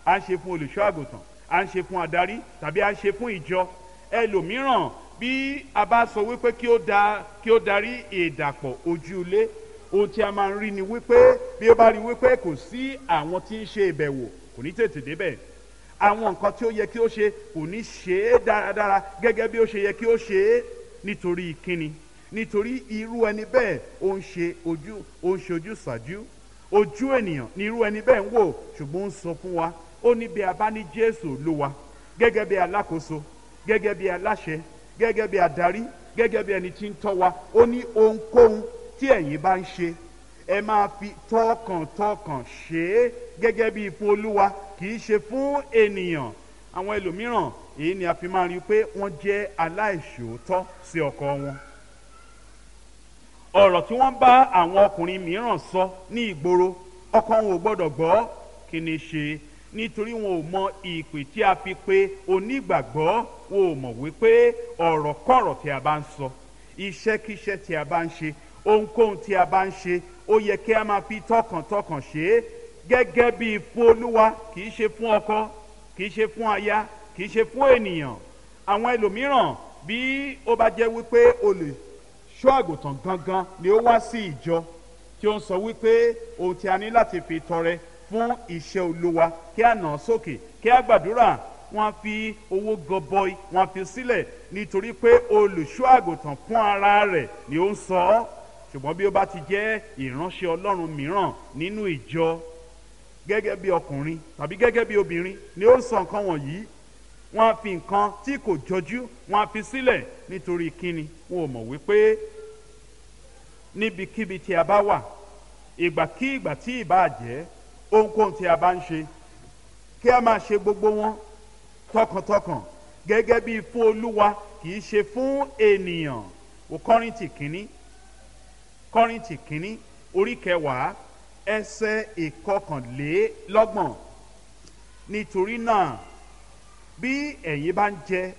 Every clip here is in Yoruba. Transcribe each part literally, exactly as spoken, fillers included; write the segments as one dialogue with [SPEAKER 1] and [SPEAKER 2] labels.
[SPEAKER 1] à ń ṣe fún olùṣọ́ àgùntàn, à ń ṣe fún adarí, tàbí à ń ṣe fún ìjọ. Ẹlòmíràn bí a bá sọ wípé kí ó da kí ó darí ìdàpọ̀ ojúlé, ohun tí a máa ń rí ni wípé bí ó bá rí wípé kò sí àwọn tí ń ṣe ìbẹ̀wò, kò ní tètè débẹ̀. Àwọn nǹkan tí ó yẹ kí ó ṣe kò ní ṣe é dáradára gẹ́gẹ́ bí ó ṣe yẹ kí ó ṣe é. Nítorí kíni? Nítorí irú ẹni bẹ́ẹ̀ ó ń ṣe ojú ó ń ṣe ojú ṣàjú. Ojú ènìyàn ni irú ẹni bẹ́ẹ̀ ń wò, ṣùgbọ́n ó ń sọ fún wa, ó ní bí a bá ní Jésù Olúwa gẹ́gẹ́ bí alákòóso, gẹ́gẹ́ bí aláṣẹ, gẹ́gẹ́ bí adarí, gẹ́gẹ́ bí ẹni tí ń tọ́ wa, ó ní ohunkóhun tí ẹ̀yin bá ń ṣe ẹ máa fi tọkàntọkàn ṣe é gẹ́gẹ́ bí fún Olúwa, kì í ṣe fún ènìyàn. Àwọn ẹlòmíràn èyí ni a fi máa rí i pé wọ́n jẹ́ aláìṣòótọ́ sí ọkọ wọn. Ọ̀rọ̀ tí wọ́n bá àwọn ọkùnrin mìíràn sọ ní ìgboro, ọkọ wọn ò gbọ́dọ̀ gbọ́. Kí ni ṣe? Nítorí wọn ò mọ ìpè tí a fi pe onígbàgbọ́. Wọn ò mọ̀ wípé ọ̀rọ̀ kọ̀rọ̀ tí a bá ń sọ, iṣẹ́kíṣẹ́ tí a bá ń ṣe, ohunkóhun tí a bá ń ṣe, ó yẹ kí a máa fi tọkàntọkàn ṣe é gẹ́gẹ́ bí fún Olúwa, kì í ṣe fún ọkọ, kì í ṣe fún aya, kì í ṣe fún ènìyàn. Àwọn ẹlòmíràn bí ó bá jẹ́ wípé olùṣọ́ àgùntàn gangan ni ó wá sí ìjọ tí ó ń sọ wípé ohun tí a ní láti fi tọrẹ fún iṣẹ́ Olúwa, kí a nà sókè, kí a gbàdúrà, wọ́n fi owó gọbọi wọ́n fi sílẹ̀ nítorí pé olùṣọ́ àgùntàn fún ara rẹ̀ ni ó ń sọ ọ́. Ṣùgbọ́n bí ó bá ti jẹ́ ìránṣẹ́ Ọlọ́run mìíràn nínú ìjọ, gẹ́gẹ́ bí ọkùnrin tàbí gẹ́gẹ́ bí obìnrin ni ó ń sọ nǹkan wọ̀nyí, wọ́n á fi nǹkan tí kò jọjú wọ́n á fi sílẹ̀. Nítorí kíni? Wọn ò mọ̀ wípé níbikíbi tí a bá wà, ìgbàkígbà tí ìbá jẹ́, ohunkóhun tí a bá ń ṣe, kí a máa ṣe gbogbo wọn tọkàntọkàn gẹ́gẹ́ bí fún Olúwa, kì í ṣe fún ènìyàn. Wo Kọ́ríńtì kínní Kọ́ríńtì kínní orí kẹwàá ẹsẹ̀ ìkọkànlélọ́gbọ̀n. Nítorí náà bí ẹ̀yin bá ń jẹ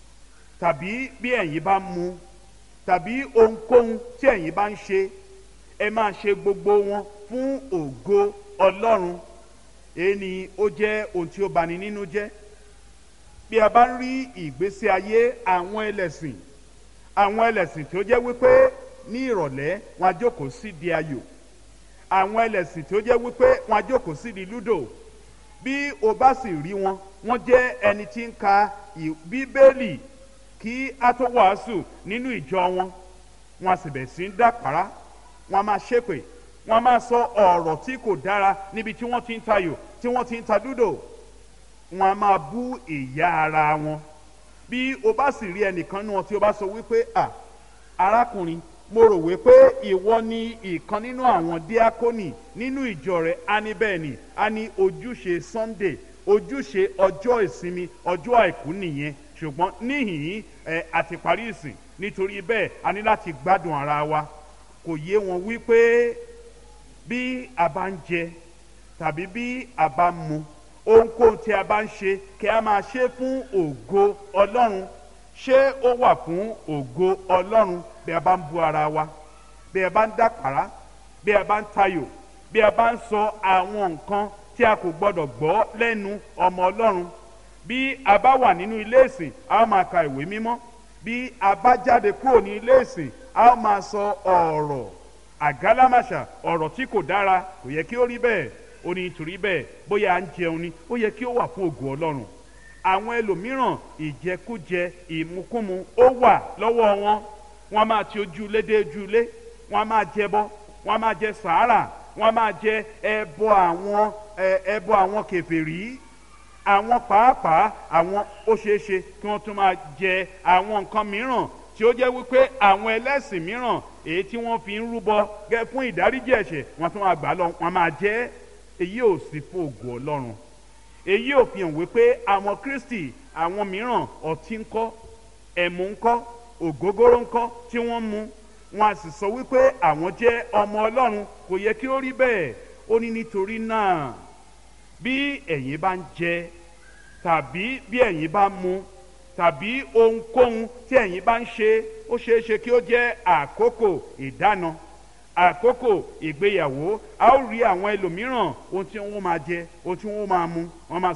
[SPEAKER 1] tàbí bí ẹ̀yin bá ń mu tàbí ohunkóhun tí ẹ̀yin bá ń ṣe, ẹ máa ṣe gbogbo wọn fún ògo Ọlọ́run. Èyí ni ó jẹ́ ohun tí ó bani nínú jẹ́. Bí a bá ń rí ìgbésí ayé àwọn ẹlẹ́sìn àwọn ẹlẹ́sìn tí ó jẹ́ wípé ní ìrọ̀lẹ́ wọn á jókòó sí di ayò, àwọn ẹlẹ́sìn tí ó jẹ́ wípé wọn á jókòó sí di lúdò, bí o bá sì rí wọn, wọ́n jẹ́ ẹni tí ń ka Bíbélì kí a tó wàásù nínú ìjọ wọn, wọn á sì bẹ̀ sí ń dàpárá, wọn á máa ṣépè, wọn á máa sọ ọ̀rọ̀ tí kò dára níbi tí wọ́n ti ń tayò, tí wọ́n ti ń ta lúdò, wọn á máa bú ìyá ara wọn. Bí o bá sì rí ẹnìkan nínú wọn tí o bá sọ wípé à arákùnrin, mo rò wípé ìwọ ni ìkan nínú àwọn díákónì nínú ìjọ rẹ, á ní bẹ́ẹ̀ ni, á ní ojúṣe Sunday, ojúṣe ọjọ́ ìsinmi, ọjọ́ àìkú nìyẹn, ṣùgbọ́n níhìn-ín ẹ àti parí ìsìn, nítorí bẹ́ẹ̀ a ní láti gbádùn ara wa. Kò yé wọn wípé bí a bá ń jẹ tàbí bí a bá ń mu, ohunkóhun tí a bá ń ṣe kí a máa ṣe fún ògo Ọlọ́run. Ṣé ó wà fún ògo Ọlọ́run bí a bá ń bú ara wa, bí a bá ń dàpárá, bí a bá ń tayò, bí a bá ń sọ àwọn nǹkan tí a kò gbọdọ̀ gbọ́ lẹ́nu ọmọ Ọlọ́run? Bí a bá wà nínú ilé ìsìn, a ó máa ka ìwé mímọ́. Bí a bá jáde kúrò ní ilé ìsìn, a ó máa sọ ọ̀rọ̀ àgálámàṣà, ọ̀rọ̀ tí kò dára. Kò yẹ kí ó rí bẹ́ẹ̀. Ó ní nítorí bẹ́ẹ̀, bóyá à ń jẹun ni, ó yẹ kí ó wà fún ògo Ọlọ́run. Àwọn ẹlòmíràn ìjẹkújẹ, ìmukúmu ó wà lọ́wọ́ wọn. Wọ́n máa ti ojúlé dé ojúlé, wọ́n máa jẹbọ, wọ́n máa jẹ sàárà, wọ́n máa jẹ ẹbọ àwọn ẹbọ àwọn kèfèrí. Àwọn pàápàá àwọn ó ṣeé ṣe kí wọ́n tún máa jẹ àwọn nǹkan mìíràn tí ó jẹ́ wípé àwọn ẹlẹ́sìn mìíràn èyí tí wọ́n fi ń rúbọ gẹ́ fún ìdáríjì ẹ̀ṣẹ̀, wọ́n tún máa gbà lọ, wọ́n máa jẹ. Èyí ò sí fún ògo Ọlọ́run. Èyí ò fi hàn wípé àwọn Kristi àwọn mìíràn ọtí ńkọ́, ẹ̀mú ńkọ́, ògógóró ńkọ́ tí wọ́n mu, wọn a sì sọ wípé àwọn jẹ́ ọmọ Ọlọ́run. Kò yẹ kí ó rí bẹ́ẹ̀. Ó ní nítorí náà bí ẹ̀yin bá ń jẹ tàbí bí ẹ̀yin bá mu tàbí ohunkóhun tí ẹ̀yin bá ń ṣe, ó ṣeé ṣe kí ó jẹ́ àkókò ìdáná, àkókò ìgbéyàwó, a ó rí àwọn ẹlòmíràn ohun tí wọ́n máa jẹ, ohun tí wọ́n máa mu, wọ́n máa